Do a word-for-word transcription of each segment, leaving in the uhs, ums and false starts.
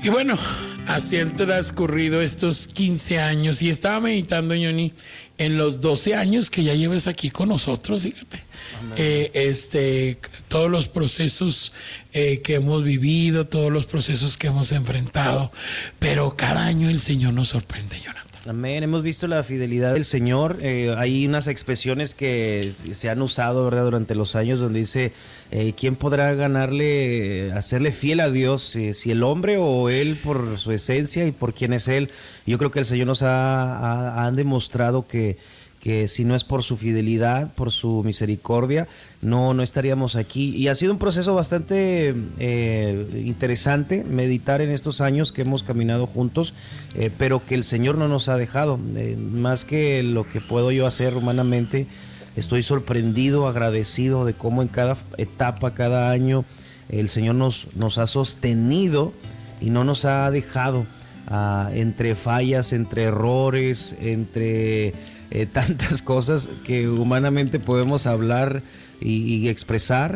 Y bueno, así han transcurrido estos quince años y estaba meditando, Johnny, en los doce años que ya llevas aquí con nosotros, fíjate. Eh, este, todos los procesos eh, que hemos vivido, todos los procesos que hemos enfrentado, pero cada año el Señor nos sorprende, Jonathan. Amén, hemos visto la fidelidad del Señor. Eh, hay unas expresiones que se han usado, ¿verdad?, durante los años, donde dice, eh, ¿quién podrá ganarle, hacerle fiel a Dios? Eh, si el hombre o él por su esencia y por quién es él. Yo creo que el Señor nos ha, ha, ha demostrado que, que si no es por su fidelidad, por su misericordia, no, no estaríamos aquí. Y ha sido un proceso bastante eh, interesante meditar en estos años que hemos caminado juntos, eh, pero que el Señor no nos ha dejado. Eh, más que lo que puedo yo hacer humanamente, estoy sorprendido, agradecido de cómo en cada etapa, cada año, el Señor nos, nos ha sostenido y no nos ha dejado uh, entre fallas, entre errores, entre... Eh, tantas cosas que humanamente podemos hablar y, y expresar,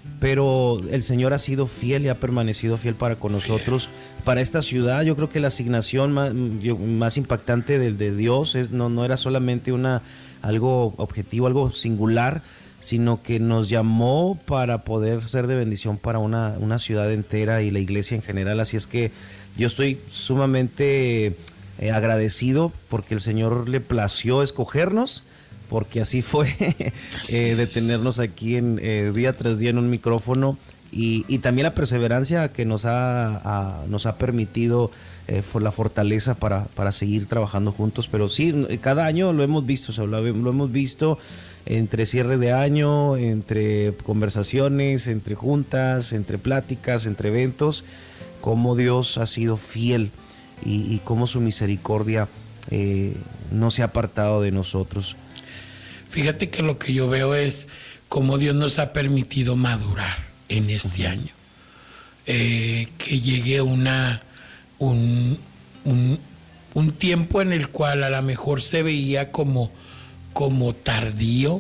pero el Señor ha sido fiel y ha permanecido fiel para con nosotros, para esta ciudad. Yo creo que la asignación más, más impactante de, de Dios es, no, no era solamente una, algo objetivo, algo singular, sino que nos llamó para poder ser de bendición para una, una ciudad entera y la iglesia en general. Así es que yo estoy sumamente... Eh, agradecido porque el Señor le plació escogernos, porque así fue, eh, de tenernos aquí en, eh, día tras día en un micrófono, y, y también la perseverancia que nos ha, a, nos ha permitido eh, por la fortaleza para, para seguir trabajando juntos. Pero sí, cada año lo hemos visto, o sea, lo, lo hemos visto entre cierre de año, entre conversaciones, entre juntas, entre pláticas, entre eventos, cómo Dios ha sido fiel. Y, y cómo su misericordia eh, no se ha apartado de nosotros. Fíjate que lo que yo veo es cómo Dios nos ha permitido madurar en este uh-huh. año. Eh, que llegue una, un, un, un tiempo en el cual a lo mejor se veía como, como tardío,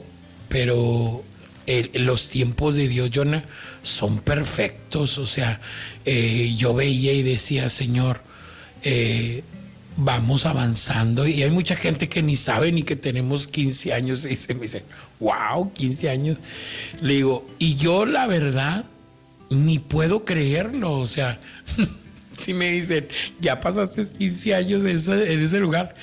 pero el, los tiempos de Dios, Jonah, son perfectos. O sea, eh, yo veía y decía, Señor, Eh, vamos avanzando, y hay mucha gente que ni sabe ni que tenemos quince años y se me dice, wow, quince años. Le digo, y yo la verdad ni puedo creerlo. O sea, si me dicen, ya pasaste quince años en ese, en ese lugar,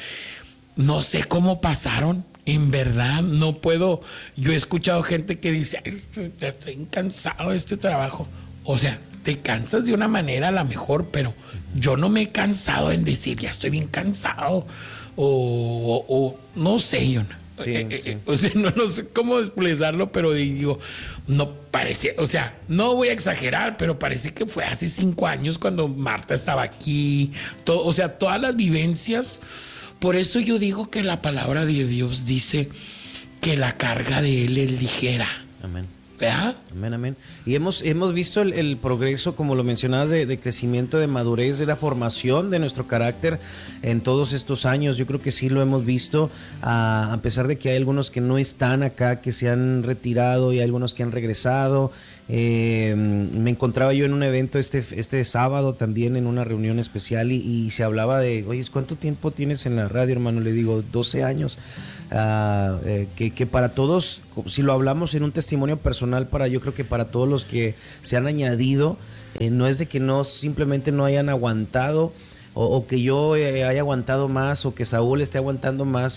no sé cómo pasaron, en verdad no puedo. Yo he escuchado gente que dice, estoy cansado de este trabajo. O sea, te cansas de una manera a lo mejor, pero yo no me he cansado en decir, ya estoy bien cansado, o, o, o no sé, yo no. Sí, eh, sí. O sea, no, no sé cómo expresarlo, pero digo, no parece, o sea, no voy a exagerar, pero parece que fue hace cinco años cuando Marta estaba aquí, todo, o sea, todas las vivencias. Por eso yo digo que la palabra de Dios dice que la carga de Él es ligera. Amén. ¿Verdad? Amén, amén. Y hemos, hemos visto el, el progreso, como lo mencionabas, de, de crecimiento, de madurez, de la formación de nuestro carácter en todos estos años. Yo creo que sí lo hemos visto, a, a pesar de que hay algunos que no están acá, que se han retirado, y hay algunos que han regresado. Eh, me encontraba yo en un evento este, este sábado también, en una reunión especial, y, y se hablaba de, oye, ¿cuánto tiempo tienes en la radio, hermano? Le digo, doce años. Uh, eh, que, que para todos, si lo hablamos en un testimonio personal, para yo creo que para todos los que se han añadido, eh, no es de que no simplemente no hayan aguantado, o, o que yo eh, haya aguantado más, o que Saúl esté aguantando más,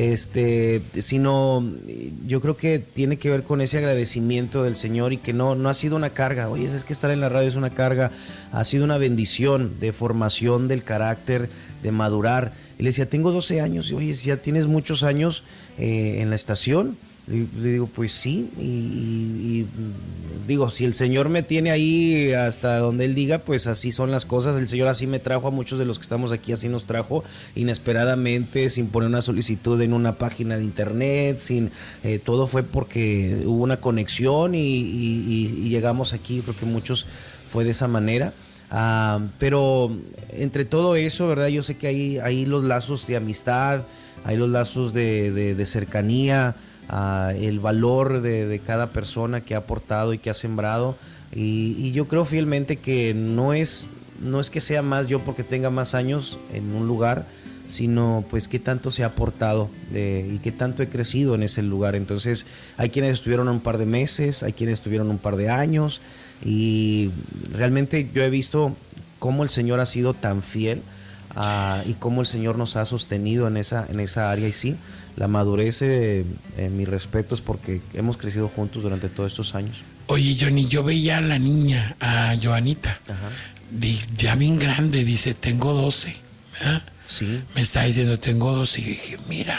este, sino yo creo que tiene que ver con ese agradecimiento del Señor, y que no, no ha sido una carga. Oye, es que estar en la radio es una carga, ha sido una bendición de formación del carácter, de madurar. Y le decía, tengo doce años, y oye, si ya tienes muchos años eh, en la estación. Le, le digo, pues sí, y, y, y digo, si el Señor me tiene ahí hasta donde Él diga, pues así son las cosas. El Señor así me trajo a muchos de los que estamos aquí, así nos trajo inesperadamente, sin poner una solicitud en una página de internet, sin eh, todo fue porque hubo una conexión y, y, y llegamos aquí. Yo creo que muchos fue de esa manera. Uh, pero entre todo eso, ¿verdad? Yo sé que hay, hay los lazos de amistad, hay los lazos de, de, de cercanía, uh, el valor de, de cada persona que ha aportado y que ha sembrado, y, y yo creo fielmente que no es no es que sea más yo porque tenga más años en un lugar, sino pues qué tanto se ha aportado eh, y qué tanto he crecido en ese lugar. Entonces hay quienes estuvieron un par de meses, hay quienes estuvieron un par de años, y realmente yo he visto cómo el Señor ha sido tan fiel uh, y cómo el Señor nos ha sostenido en esa, en esa área. Y sí, la madurez, eh, eh, mis respetos, porque hemos crecido juntos durante todos estos años. Oye, Johnny, yo veía a la niña, a Joanita, Ajá. ya bien grande, dice, tengo doce, ¿verdad? Sí. Me está diciendo, tengo doce, y dije, mira,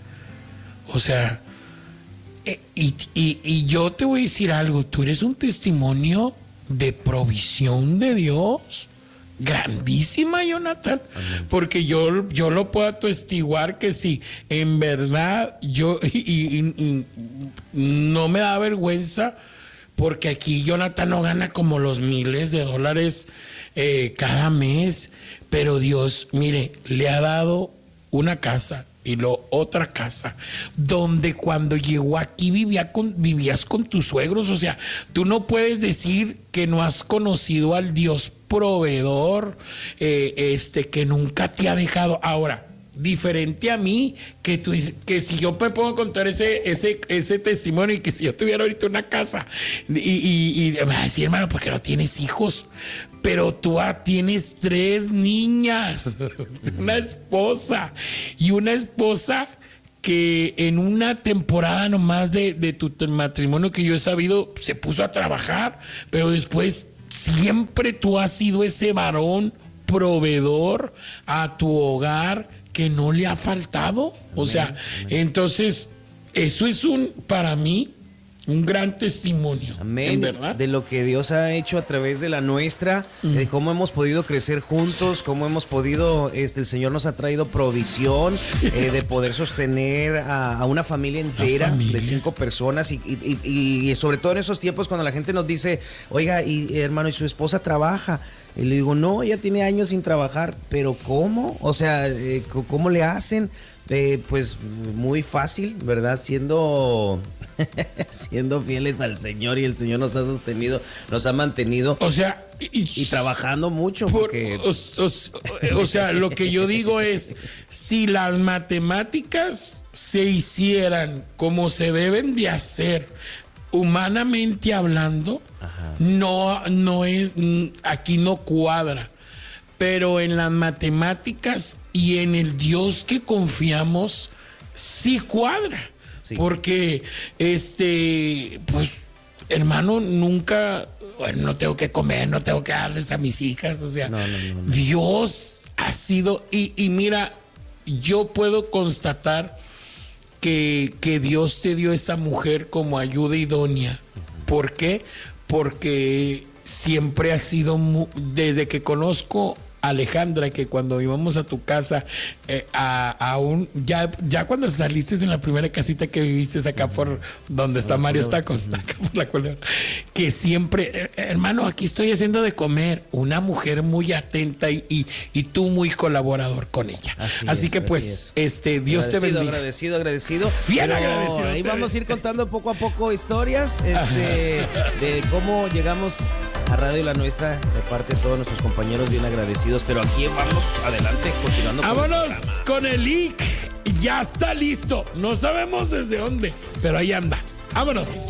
o sea, eh, y, y, y yo te voy a decir algo, tú eres un testimonio de provisión de Dios, grandísima, Jonathan. Amén. Porque yo, yo lo puedo atestiguar que si en verdad yo, y, y, y no me da vergüenza, porque aquí Jonathan no gana como los miles de dólares eh, cada mes, pero Dios, mire, le ha dado una casa y luego otra casa, donde cuando llegó aquí vivía con, vivías con tus suegros. O sea, tú no puedes decir que no has conocido al Dios proveedor, eh, este, que nunca te ha dejado. Ahora, diferente a mí, que tú que si yo me pongo a contar ese, ese, ese testimonio, y que si yo tuviera ahorita una casa, y, y, y me va a decir, hermano, ¿por qué no tienes hijos? Pero tú ah, tienes tres niñas, una esposa, y una esposa que en una temporada nomás de, de tu matrimonio que yo he sabido, se puso a trabajar, pero después siempre tú has sido ese varón proveedor a tu hogar que no le ha faltado. O sea, amén. Entonces, eso es un, para mí, un gran testimonio. Amén. ¿Verdad? De lo que Dios ha hecho a través de la nuestra, mm. de cómo hemos podido crecer juntos, cómo hemos podido, este, el Señor nos ha traído provisión, eh, de poder sostener a, a una familia entera familia. de cinco personas, y, y, y, y sobre todo en esos tiempos cuando la gente nos dice, oiga, y hermano, ¿y su esposa trabaja? Y le digo, no, ella tiene años sin trabajar. ¿Pero cómo? O sea, eh, ¿cómo le hacen? Eh, pues muy fácil, ¿verdad? Siendo siendo fieles al Señor, y el Señor nos ha sostenido, nos ha mantenido. O sea, y, y trabajando mucho. Por, porque... o, o, o sea, lo que yo digo es, si las matemáticas se hicieran como se deben de hacer, humanamente hablando, Ajá. no, no es, aquí no cuadra. Pero en las matemáticas y en el Dios que confiamos, sí cuadra. Sí. Porque, este, pues, hermano, nunca, bueno, no tengo que comer, no tengo que darles a mis hijas. O sea, no, no, no, no. Dios ha sido, y, y mira, yo puedo constatar que, que Dios te dio esa mujer como ayuda idónea. Uh-huh. ¿Por qué? Porque siempre ha sido, muy, desde que conozco Alejandra, que cuando íbamos a tu casa, eh, a, a un, ya, ya cuando saliste en la primera casita que viviste acá por donde está Mario Tacos, acá por la Culebra, que siempre, eh, hermano, aquí estoy haciendo de comer, una mujer muy atenta, y, y, y tú muy colaborador con ella. Así, así es, que pues, así este, Dios te bendiga. Agradecido, agradecido. Bien Pero agradecido. Ahí vamos a ir contando poco a poco historias, este, de cómo llegamos a Radio La Nuestra, de parte de todos nuestros compañeros, bien agradecidos. Pero aquí vamos adelante, continuando. Vámonos con el link. Ya está listo. No sabemos desde dónde, pero ahí anda. Vámonos.